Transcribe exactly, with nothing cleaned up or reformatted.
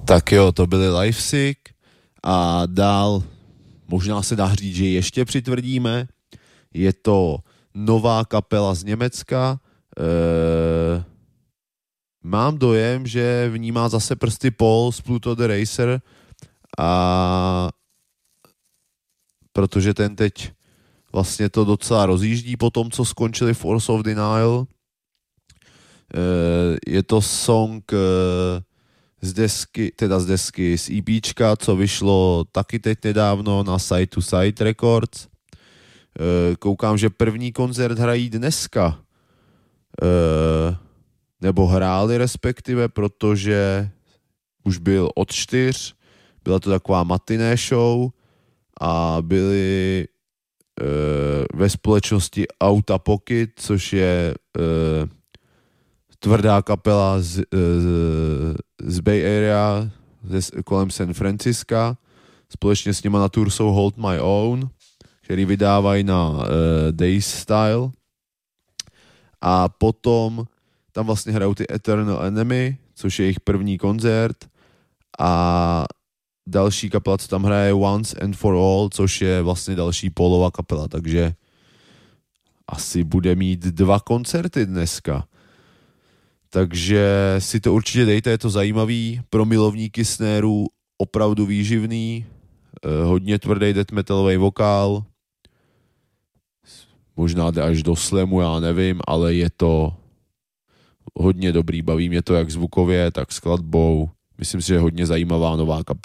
Tak jo, to byly Lifesick a dál možná se dá říct, že ještě přitvrdíme. Je to nová kapela z Německa. E, mám dojem, že v ní má zase prsty Paul z Pluto the Racer, a protože ten teď vlastně to docela rozjíždí po tom, co skončili Force of Denial. E, je to song e, z desky, teda z desky, z EPčka, co vyšlo taky teď nedávno na Side to Side Records. E, koukám, že první koncert hrají dneska. E, nebo hráli respektive, protože už byl od čtyř, byla to taková matiné show a byli e, ve společnosti Auta Pocket, což je e, tvrdá kapela z, z, z Bay Area, z, kolem San Francisca. Společně s nima na tour jsou Hold My Own, který vydávají na uh, Days Style. A potom tam vlastně hrajou ty Eternal Enemy, což je jejich první koncert. A další kapela, co tam hraje, Once and For All, což je vlastně další Paulová kapela. Takže asi bude mít dva koncerty dneska. Takže si to určitě dejte, je to zajímavý, pro milovníky snérů opravdu výživný, eh, hodně tvrdý death metalový vokál, možná jde až do slamu, já nevím, ale je to hodně dobrý, baví mě to jak zvukově, tak skladbou, myslím si, že je hodně zajímavá nová kapela.